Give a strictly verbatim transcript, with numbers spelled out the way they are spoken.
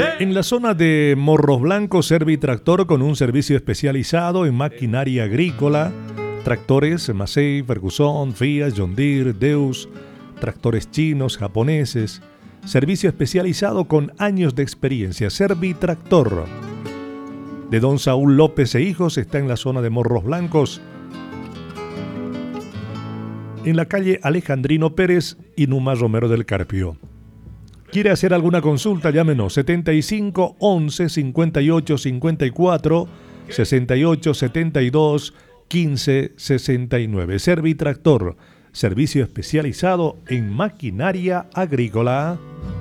En la zona de Morros Blancos, Servitractor con un servicio especializado en maquinaria agrícola, tractores Massey, Ferguson, Fiat, John Deere, Deus, tractores chinos, japoneses, servicio especializado con años de experiencia. Servitractor de Don Saúl López e Hijos está en la zona de Morros Blancos, en la calle Alejandrino Pérez y Numa Romero del Carpio. ¿Quiere hacer alguna consulta? Llámenos setenta y cinco, once, cincuenta y ocho, cincuenta y cuatro, sesenta y ocho, setenta y dos, quince, sesenta y nueve. Servitractor, servicio especializado en maquinaria agrícola.